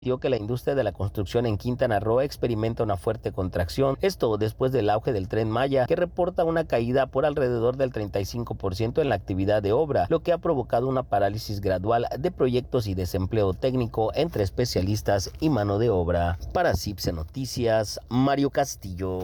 Dio que la industria de la construcción en Quintana Roo experimenta una fuerte contracción, esto después del auge del Tren Maya, que reporta una caída por alrededor del 35% en la actividad de obra, lo que ha provocado una parálisis gradual de proyectos y desempleo técnico entre especialistas y mano de obra. Para CIPSE Noticias, Mario Castillo.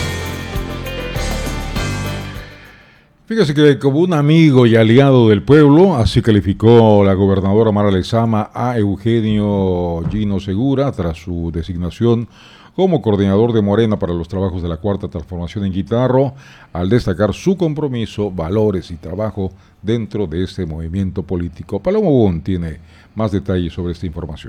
Fíjese que como un amigo y aliado del pueblo, así calificó la gobernadora Mara Lezama a Eugenio Gino Segura tras su designación como coordinador de Morena para los trabajos de la Cuarta Transformación en Quintana Roo, al destacar su compromiso, valores y trabajo dentro de este movimiento político. Paloma Bon tiene más detalles sobre esta información.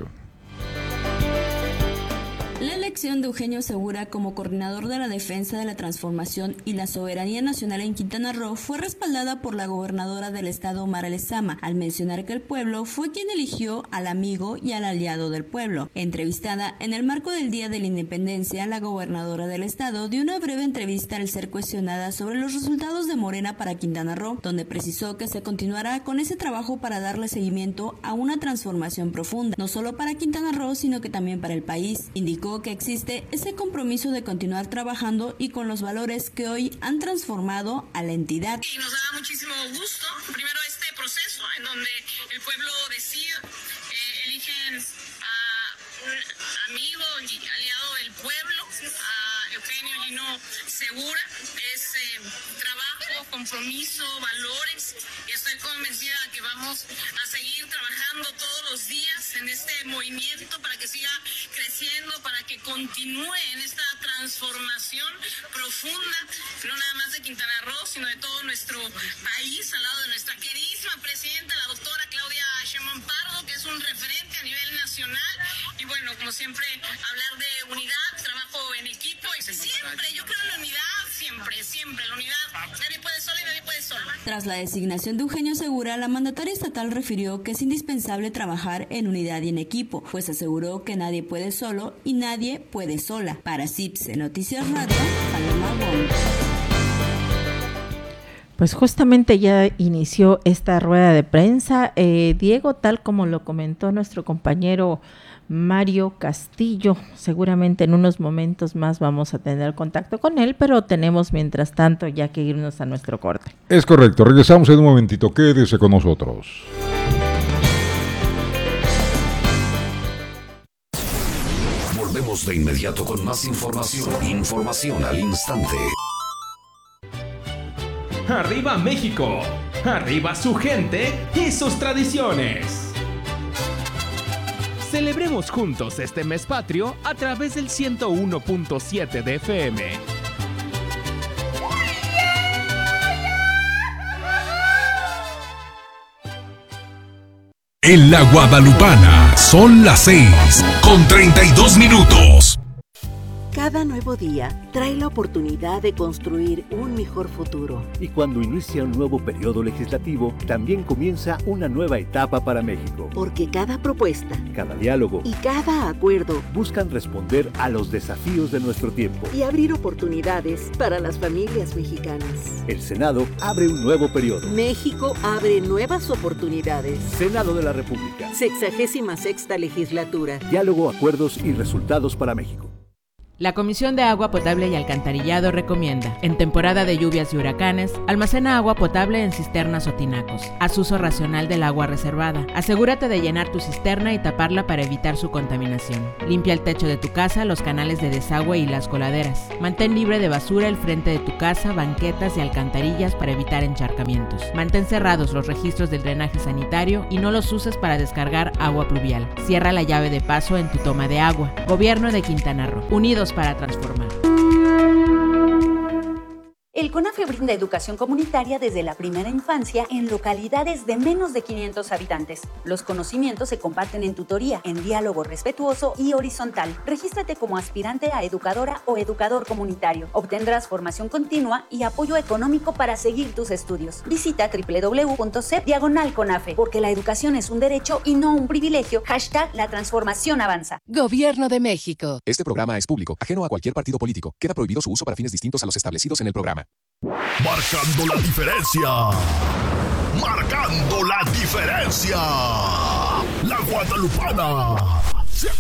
La elección de Eugenio Segura como coordinador de la defensa de la transformación y la soberanía nacional en Quintana Roo fue respaldada por la gobernadora del estado Mara Lezama, al mencionar que el pueblo fue quien eligió al amigo y al aliado del pueblo. Entrevistada en el marco del Día de la Independencia, la gobernadora del estado dio una breve entrevista al ser cuestionada sobre los resultados de Morena para Quintana Roo, donde precisó que se continuará con ese trabajo para darle seguimiento a una transformación profunda, no solo para Quintana Roo, sino que también para el país. Indicó que existe ese compromiso de continuar trabajando y con los valores que hoy han transformado a la entidad. Y nos da muchísimo gusto, primero este proceso en donde el pueblo decide, eligen a un amigo y aliado del pueblo, a Eugenio Gino Segura. Es trabajo, compromiso, valores, y estoy convencida que vamos a seguir trabajando todos los días en este movimiento para que siga creciendo, para que continúe en esta transformación profunda, no nada más de Quintana Roo, sino de todo nuestro país, al lado de nuestra queridísima presidenta, la doctora Claudia Sheinbaum Pardo, que es un referente a nivel nacional. Y bueno, como siempre, hablar de unidad, trabajo en equipo, y siempre, yo creo en la unidad, siempre, la unidad, nadie puede solo y nadie puede solo. Tras la designación de Eugenio Segura, la mandataria estatal refirió que es indispensable trabajar en unidad y en equipo, pues aseguró que nadie puede solo y nadie puede sola. Para CIPSE Noticias Radio, Paloma Bon. Pues justamente ya inició esta rueda de prensa. Diego, tal como lo comentó nuestro compañero Mario Castillo, seguramente en unos momentos más vamos a tener contacto con él, pero tenemos mientras tanto ya que irnos a nuestro corte. Es correcto, regresamos en un momentito, quédese con nosotros. Volvemos de inmediato con más información al instante. ¡Arriba México! ¡Arriba su gente y sus tradiciones! Celebremos juntos este mes patrio a través del 101.7 de FM. En la Guadalupana son las 6:32. Cada nuevo día trae la oportunidad de construir un mejor futuro. Y cuando inicia un nuevo periodo legislativo, también comienza una nueva etapa para México. Porque cada propuesta, cada diálogo y cada acuerdo buscan responder a los desafíos de nuestro tiempo y abrir oportunidades para las familias mexicanas. El Senado abre un nuevo periodo. México abre nuevas oportunidades. Senado de la República. 66ª legislatura. Diálogo, acuerdos y resultados para México. La Comisión de Agua Potable y Alcantarillado recomienda, en temporada de lluvias y huracanes, almacena agua potable en cisternas o tinacos. Haz uso racional del agua reservada. Asegúrate de llenar tu cisterna y taparla para evitar su contaminación. Limpia el techo de tu casa, los canales de desagüe y las coladeras. Mantén libre de basura el frente de tu casa, banquetas y alcantarillas para evitar encharcamientos. Mantén cerrados los registros del drenaje sanitario y no los uses para descargar agua pluvial. Cierra la llave de paso en tu toma de agua. Gobierno de Quintana Roo. Unidos para transformar. El CONAFE brinda educación comunitaria desde la primera infancia en localidades de menos de 500 habitantes. Los conocimientos se comparten en tutoría, en diálogo respetuoso y horizontal. Regístrate como aspirante a educadora o educador comunitario. Obtendrás formación continua y apoyo económico para seguir tus estudios. Visita www.cep/CONAFE, porque la educación es un derecho y no un privilegio. #La transformación avanza. Gobierno de México. Este programa es público, ajeno a cualquier partido político. Queda prohibido su uso para fines distintos a los establecidos en el programa. Marcando la diferencia. Marcando la diferencia. La Guadalupana.